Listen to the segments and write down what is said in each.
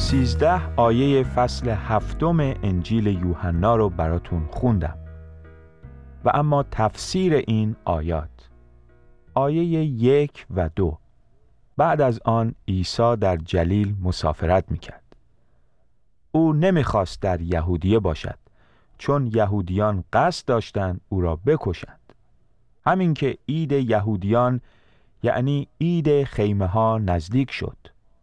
13 آیه فصل 7 انجیل یوحنا رو براتون خوندم و اما تفسیر این آیات، آیه 1 و 2. بعد از آن عیسی در جلیل مسافرت میکرد. او نمیخواست در یهودیه باشد، چون یهودیان قصد داشتند او را بکشند. همین که عید یهودیان یعنی عید خیمه ها نزدیک شد،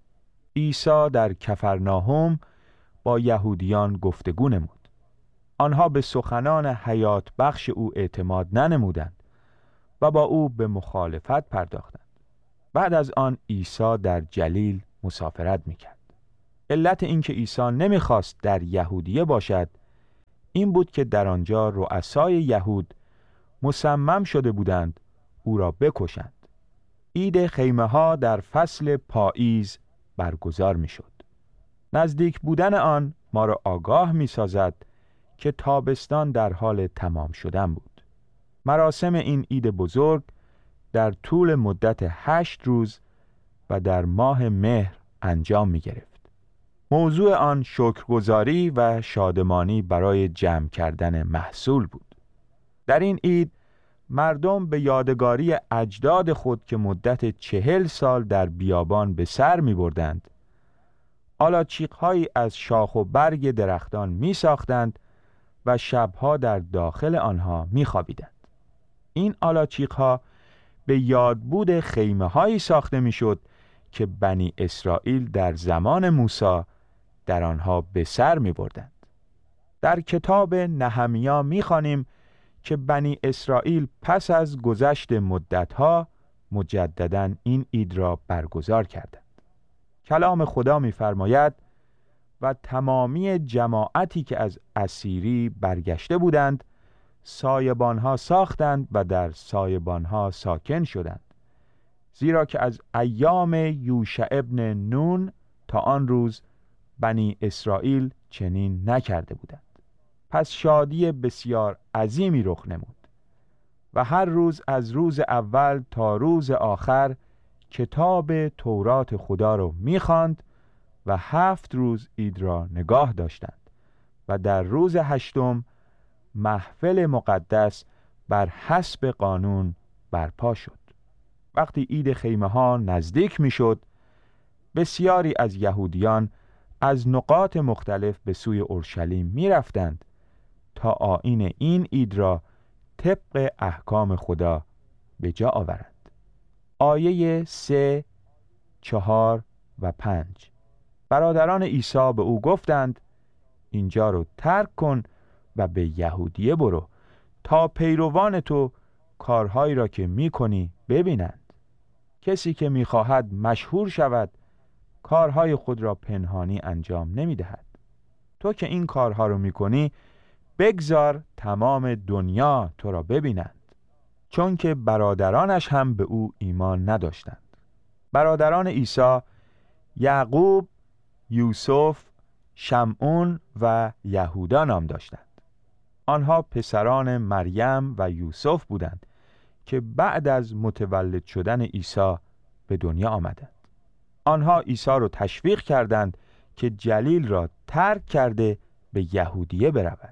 عیسی در کفرناهم با یهودیان گفتگو نمود. آنها به سخنان حیات بخش او اعتماد ننمودند و با او به مخالفت پرداختند. بعد از آن عیسی در جلیل مسافرت میکرد. علت این که عیسی نمیخواست در یهودیه باشد این بود که در آنجا رؤسای یهود مصمم شده بودند او را بکشند. عید خیمه ها در فصل پاییز برگزار می شد. نزدیک بودن آن ما را آگاه می سازد که تابستان در حال تمام شدن بود. مراسم این عید بزرگ در طول مدت 8 روز و در ماه مهر انجام می گرفت. موضوع آن شکرگزاری و شادمانی برای جمع کردن محصول بود. در این عید مردم به یادگاری اجداد خود که مدت 40 سال در بیابان به سر می بردند، آلاچیق‌هایی از شاخ و برگ درختان می ساختند و شبها در داخل آنها می خوابیدند. این آلاچیق‌ها به یادبود خیمه‌هایی ساخته می شد که بنی اسرائیل در زمان موسی در آنها به سر می بردند. در کتاب نهمیا می خوانیم که بنی اسرائیل پس از گذشت مدتها مجدداً این عید را برگزار کردند. کلام خدا می‌فرماید و تمامی جماعتی که از اسیری برگشته بودند سایبانها ساختند و در سایبانها ساکن شدند، زیرا که از ایام یوشع ابن نون تا آن روز بنی اسرائیل چنین نکرده بودند. پس شادی بسیار عظیمی رخ نمود و هر روز از روز اول تا روز آخر کتاب تورات خدا را می‌خواند و 7 روز عید را نگاه داشتند و در روز 8 محفل مقدس بر حسب قانون برپا شد. وقتی عید خیمه ها نزدیک می‌شد، بسیاری از یهودیان از نقاط مختلف به سوی اورشلیم می‌رفتند تا آیین این عید را طبق احکام خدا به جا آورند. آیه 3، 4 و 5. برادران عیسی به او گفتند اینجا رو ترک کن و به یهودیه برو تا پیروان تو کارهایی را که می‌کنی ببینند. کسی که می‌خواهد مشهور شود کارهای خود را پنهانی انجام نمی‌دهد. تو که این کارها رو می‌کنی بگذار تمام دنیا تو را ببینند. چون که برادرانش هم به او ایمان نداشتند. برادران عیسی یعقوب، یوسف، شمعون و یهودا نام داشتند. آنها پسران مریم و یوسف بودند که بعد از متولد شدن عیسی به دنیا آمدند. آنها عیسی را تشویق کردند که جلیل را ترک کرده به یهودیه برود.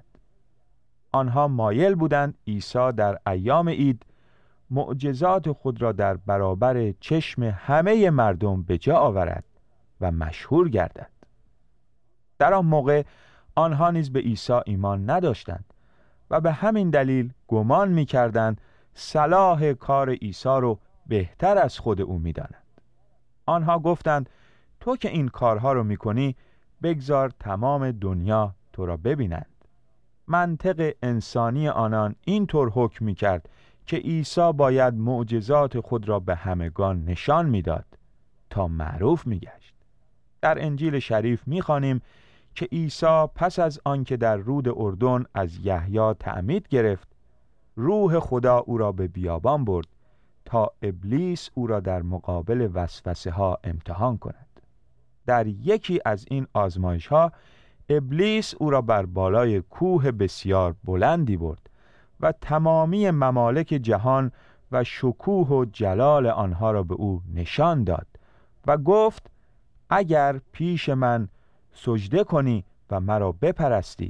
آنها مایل بودند عیسی در ایام عید معجزات خود را در برابر چشم همه مردم به جا آورد و مشهور گردد. در آن موقع آنها نیز به عیسی ایمان نداشتند و به همین دلیل گمان می‌کردند صلاح کار عیسی را بهتر از خود او می‌دانند. آنها گفتند تو که این کارها رو می‌کنی بگذار تمام دنیا تو را ببینند. منطق انسانی آنان اینطور حکم می‌کرد که عیسی باید معجزات خود را به همگان نشان می‌داد تا معروف می‌گشت. در انجیل شریف می‌خوانیم که عیسی پس از آنکه در رود اردن از یحیی تعمید گرفت، روح خدا او را به بیابان برد تا ابلیس او را در مقابل وسوسه‌ها امتحان کند. در یکی از این آزمایش‌ها ابلیس او را بر بالای کوه بسیار بلندی برد و تمامی ممالک جهان و شکوه و جلال آنها را به او نشان داد و گفت اگر پیش من سجده کنی و مرا بپرستی،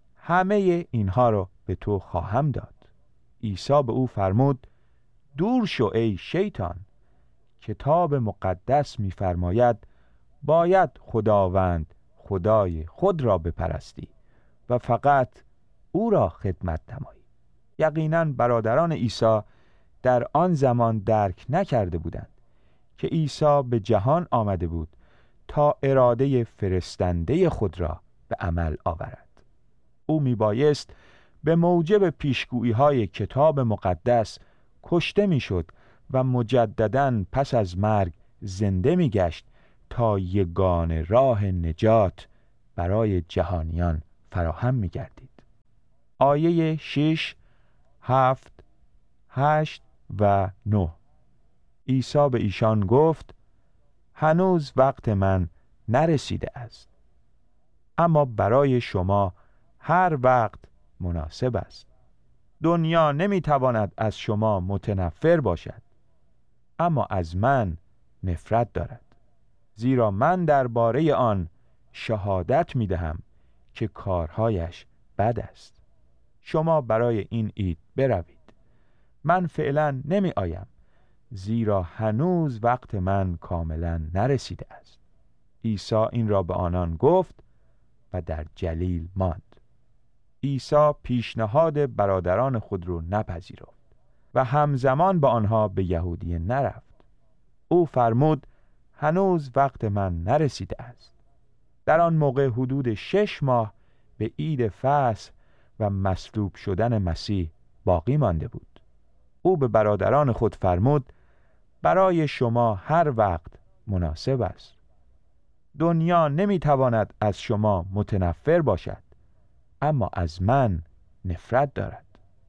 همه اینها را به تو خواهم داد. عیسی به او فرمود: دور شو ای شیطان، کتاب مقدس می‌فرماید باید خداوند خدای خود را بپرستی و فقط او را خدمت نمایی. یقیناً برادران عیسی در آن زمان درک نکرده بودند که عیسی به جهان آمده بود تا اراده فرستنده خود را به عمل آورد. او میبایست به موجب پیشگویی‌های کتاب مقدس کشته میشد و مجدداً پس از مرگ زنده میگشت تا یگانه راه نجات برای جهانیان فراهم میگردید. آیه 6، 7، 8 و 9. عیسی به ایشان گفت: هنوز وقت من نرسیده است، اما برای شما هر وقت مناسب است. دنیا نمیتواند از شما متنفر باشد، اما از من نفرت دارد، زیرا من درباره آن شهادت میدهم که کارهایش بد است. شما برای این عید بروید، من فعلا نمی آیم، زیرا هنوز وقت من کاملا نرسیده است. عیسی این را به آنان گفت و در جلیل ماند. عیسی پیشنهاد برادران خود را نپذیرفت و همزمان با آنها به یهودیه نرفت. او فرمود: هنوز وقت من نرسیده است. در آن موقع حدود 6 ماه به عید فصح و مصلوب شدن مسیح باقی مانده بود. او به برادران خود فرمود: برای شما هر وقت مناسب است. دنیا نمیتواند از شما متنفر باشد، اما از من نفرت دارد،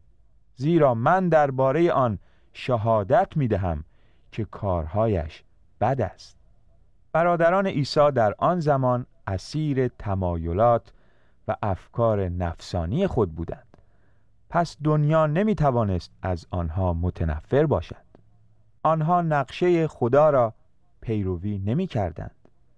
زیرا من درباره آن شهادت میدهم که کارهایش بد است. برادران عیسی در آن زمان اسیر تمایلات و افکار نفسانی خود بودند، پس دنیا نمیتوانست از آنها متنفر باشد. آنها نقشه خدا را پیروی نمی کردند،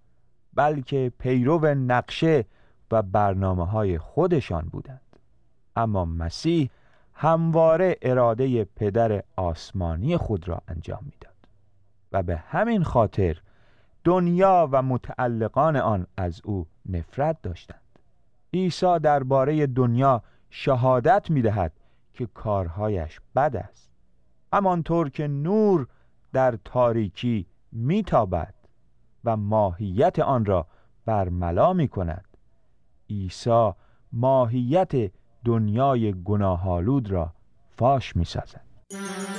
بلکه پیرو نقشه و برنامه‌های خودشان بودند. اما مسیح همواره اراده پدر آسمانی خود را انجام میداد و به همین خاطر دنیا و متعلقان آن از او نفرت داشتند. عیسی درباره دنیا شهادت می‌دهد که کارهایش بد است. همانطور که نور در تاریکی میتابد و ماهیت آن را برملا می‌کند، عیسی ماهیت دنیای گناه‌آلود را فاش می‌سازد.